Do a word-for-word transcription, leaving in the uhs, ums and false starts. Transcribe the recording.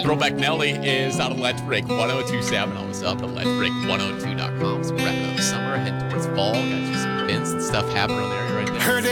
Throwback Nelly is out of Electric one oh two point seven. Always up at electric one oh two dot com. So we're wrapping up the summer, heading towards fall. Got you some events and stuff happening on the area right now.